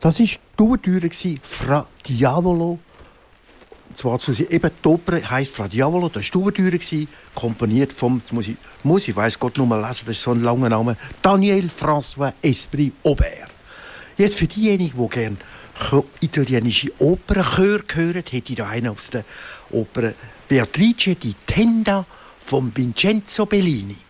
Das war die Ouvertüre Fra Diavolo. Und zwar eben die Oper heisst Fra Diavolo, das war die Ouvertüre, komponiert vom, ich weiss Gott nur mal lesen, das ist so ein langer Name, Daniel François Esprit Aubert. Jetzt für diejenigen, die gerne italienische Opernchöre hören, hätte ich da einen aus der Oper Beatrice di Tenda von Vincenzo Bellini.